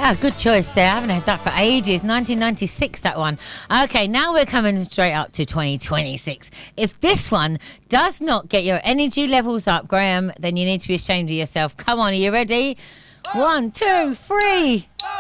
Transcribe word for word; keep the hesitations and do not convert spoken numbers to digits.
Ah, good choice there. I haven't had that for ages. nineteen ninety-six, that one. Okay, now we're coming straight up to twenty twenty-six. If this one does not get your energy levels up, Graham, then you need to be ashamed of yourself. Come on, are you ready? One, two, three.